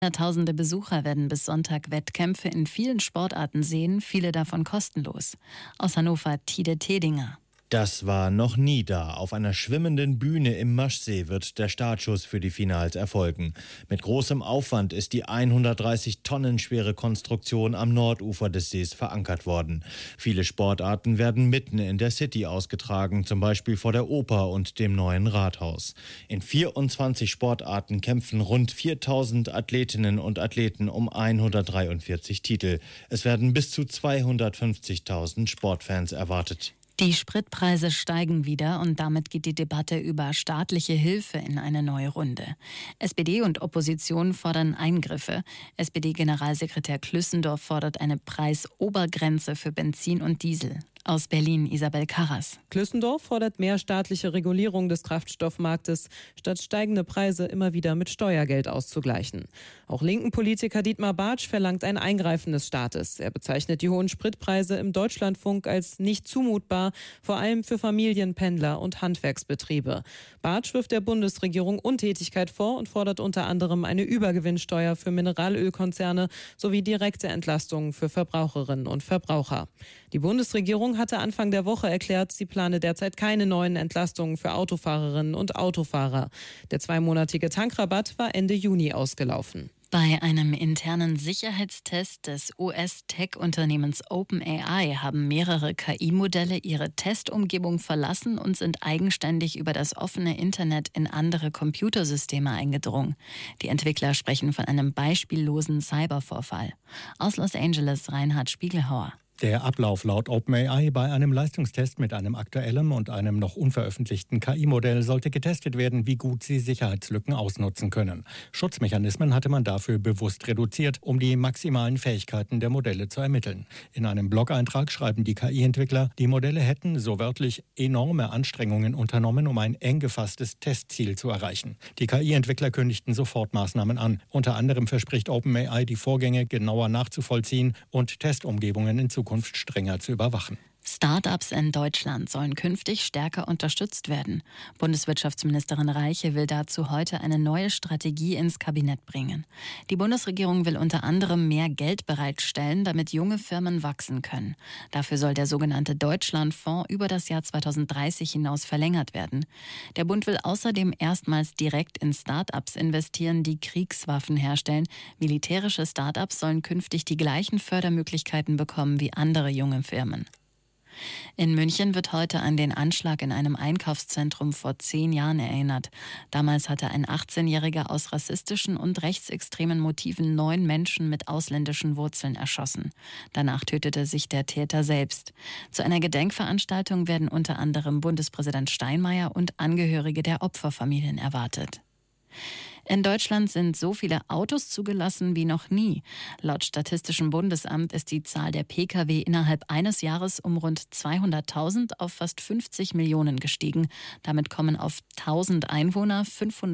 Tausende Besucher werden bis Sonntag Wettkämpfe in vielen Sportarten sehen, viele davon kostenlos. Aus Hannover Tide Tedinger. Das war noch nie da. Auf einer schwimmenden Bühne im Maschsee wird der Startschuss für die Finals erfolgen. Mit großem Aufwand ist die 130 Tonnen schwere Konstruktion am Nordufer des Sees verankert worden. Viele Sportarten werden mitten in der City ausgetragen, zum Beispiel vor der Oper und dem neuen Rathaus. In 24 Sportarten kämpfen rund 4000 Athletinnen und Athleten um 143 Titel. Es werden bis zu 250.000 Sportfans erwartet. Die Spritpreise steigen wieder und damit geht die Debatte über staatliche Hilfe in eine neue Runde. SPD und Opposition fordern Eingriffe. SPD-Generalsekretär Klüssendorf fordert eine Preisobergrenze für Benzin und Diesel. Aus Berlin Isabel Karras. Klüssendorf fordert mehr staatliche Regulierung des Kraftstoffmarktes, statt steigende Preise immer wieder mit Steuergeld auszugleichen. Auch linken Politiker Dietmar Bartsch verlangt ein Eingreifen des Staates. Er bezeichnet die hohen Spritpreise im Deutschlandfunk als nicht zumutbar, vor allem für Familien, Pendler und Handwerksbetriebe. Bartsch wirft der Bundesregierung Untätigkeit vor und fordert unter anderem eine Übergewinnsteuer für Mineralölkonzerne sowie direkte Entlastungen für Verbraucherinnen und Verbraucher. Die Bundesregierung hatte Anfang der Woche erklärt, sie plane derzeit keine neuen Entlastungen für Autofahrerinnen und Autofahrer. Der 2-monatige Tankrabatt war Ende Juni ausgelaufen. Bei einem internen Sicherheitstest des US-Tech-Unternehmens OpenAI haben mehrere KI-Modelle ihre Testumgebung verlassen und sind eigenständig über das offene Internet in andere Computersysteme eingedrungen. Die Entwickler sprechen von einem beispiellosen Cybervorfall. Aus Los Angeles Reinhard Spiegelhauer. Der Ablauf laut OpenAI bei einem Leistungstest mit einem aktuellen und einem noch unveröffentlichten KI-Modell sollte getestet werden, wie gut sie Sicherheitslücken ausnutzen können. Schutzmechanismen hatte man dafür bewusst reduziert, um die maximalen Fähigkeiten der Modelle zu ermitteln. In einem Blog-Eintrag schreiben die KI-Entwickler, die Modelle hätten, so wörtlich, enorme Anstrengungen unternommen, um ein eng gefasstes Testziel zu erreichen. Die KI-Entwickler kündigten sofort Maßnahmen an. Unter anderem verspricht OpenAI, die Vorgänge genauer nachzuvollziehen und Testumgebungen in Zukunft strenger zu überwachen. Start-ups in Deutschland sollen künftig stärker unterstützt werden. Bundeswirtschaftsministerin Reiche will dazu heute eine neue Strategie ins Kabinett bringen. Die Bundesregierung will unter anderem mehr Geld bereitstellen, damit junge Firmen wachsen können. Dafür soll der sogenannte Deutschlandfonds über das Jahr 2030 hinaus verlängert werden. Der Bund will außerdem erstmals direkt in Start-ups investieren, die Kriegswaffen herstellen. Militärische Start-ups sollen künftig die gleichen Fördermöglichkeiten bekommen wie andere junge Firmen. In München wird heute an den Anschlag in einem Einkaufszentrum vor 10 Jahren erinnert. Damals hatte ein 18-Jähriger aus rassistischen und rechtsextremen Motiven 9 Menschen mit ausländischen Wurzeln erschossen. Danach tötete sich der Täter selbst. Zu einer Gedenkveranstaltung werden unter anderem Bundespräsident Steinmeier und Angehörige der Opferfamilien erwartet. In Deutschland sind so viele Autos zugelassen wie noch nie. Laut Statistischem Bundesamt ist die Zahl der Pkw innerhalb eines Jahres um rund 200.000 auf fast 50 Millionen gestiegen. Damit kommen auf 1000 Einwohner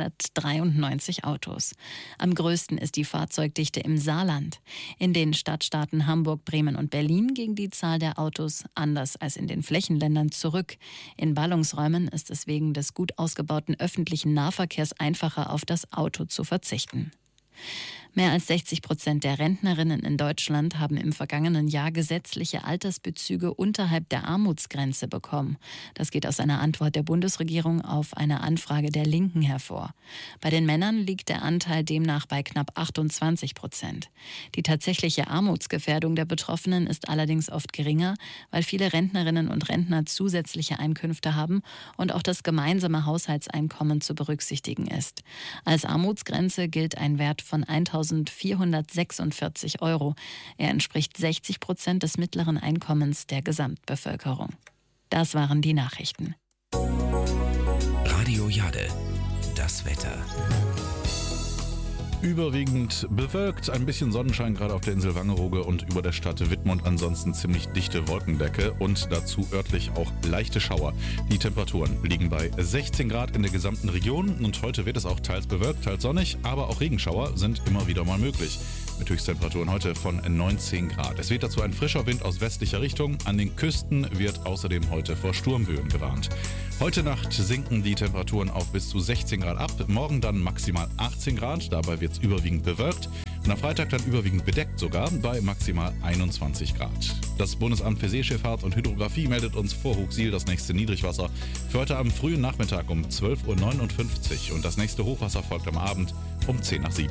593 Autos. Am größten ist die Fahrzeugdichte im Saarland. In den Stadtstaaten Hamburg, Bremen und Berlin ging die Zahl der Autos anders als in den Flächenländern zurück. In Ballungsräumen ist es wegen des gut ausgebauten öffentlichen Nahverkehrs einfacher, auf das Auto zu verzichten. Mehr als 60% der Rentnerinnen in Deutschland haben im vergangenen Jahr gesetzliche Altersbezüge unterhalb der Armutsgrenze bekommen. Das geht aus einer Antwort der Bundesregierung auf eine Anfrage der Linken hervor. Bei den Männern liegt der Anteil demnach bei knapp 28%. Die tatsächliche Armutsgefährdung der Betroffenen ist allerdings oft geringer, weil viele Rentnerinnen und Rentner zusätzliche Einkünfte haben und auch das gemeinsame Haushaltseinkommen zu berücksichtigen ist. Als Armutsgrenze gilt ein Wert von 1.446 €. Er entspricht 60% des mittleren Einkommens der Gesamtbevölkerung. Das waren die Nachrichten. Radio Jade, das Wetter. Überwiegend bewölkt, ein bisschen Sonnenschein gerade auf der Insel Wangerooge und über der Stadt Wittmund, ansonsten ziemlich dichte Wolkendecke und dazu örtlich auch leichte Schauer. Die Temperaturen liegen bei 16 Grad in der gesamten Region und heute wird es auch teils bewölkt, teils sonnig, aber auch Regenschauer sind immer wieder mal möglich. mit Höchsttemperaturen heute von 19 Grad. Es weht dazu ein frischer Wind aus westlicher Richtung. An den Küsten wird außerdem heute vor Sturmböen gewarnt. Heute Nacht sinken die Temperaturen auf bis zu 16 Grad ab. Morgen dann maximal 18 Grad. Dabei wird es überwiegend bewölkt. Und am Freitag dann überwiegend bedeckt sogar bei maximal 21 Grad. Das Bundesamt für Seeschifffahrt und Hydrographie meldet uns vor Hochsiel das nächste Niedrigwasser für heute am frühen Nachmittag um 12.59 Uhr. Und das nächste Hochwasser folgt am Abend um 6:50.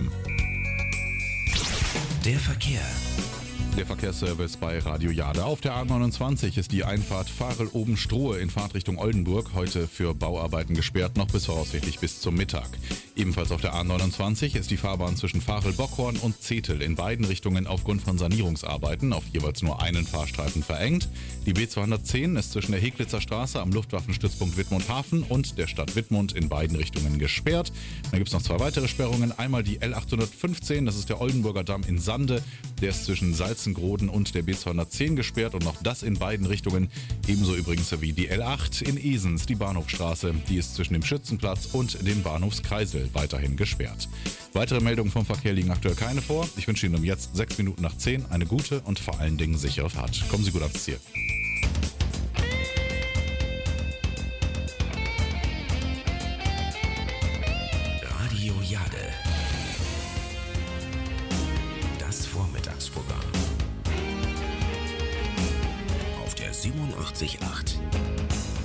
Der Verkehr. Der Verkehrsservice bei Radio Jade. Auf der A29 ist die Einfahrt Varel-Oben-Strohe in Fahrtrichtung Oldenburg heute für Bauarbeiten gesperrt, noch bis voraussichtlich bis zum Mittag. Ebenfalls auf der A29 ist die Fahrbahn zwischen Varel-Bockhorn und Zetel in beiden Richtungen aufgrund von Sanierungsarbeiten auf jeweils nur einen Fahrstreifen verengt. Die B210 ist zwischen der Heglitzer Straße am Luftwaffenstützpunkt Wittmund-Hafen und der Stadt Wittmund in beiden Richtungen gesperrt. Dann gibt es noch 2 weitere Sperrungen. Einmal die L815, das ist der Oldenburger Damm in Sande. Der ist zwischen Salzengroden und der B210 gesperrt und noch das in beiden Richtungen. Ebenso übrigens wie die L8 in Esens, die Bahnhofstraße. Die ist zwischen dem Schützenplatz und dem Bahnhofskreisel weiterhin gesperrt. Weitere Meldungen vom Verkehr liegen aktuell keine vor. Ich wünsche Ihnen um jetzt 6 Minuten nach 10 eine gute und vor allen Dingen sichere Fahrt. Kommen Sie gut ans Ziel. Radio Jade. Das Vormittagsprogramm. Auf der 87.8